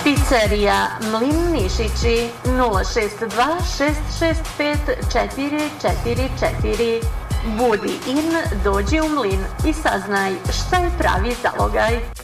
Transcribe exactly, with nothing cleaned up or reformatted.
Pizzerija Mlin Nišići nula šest dva šest šest pet četiri četiri četiri. Budi in, dođi u Mlin i saznaj šta je pravi zalogaj.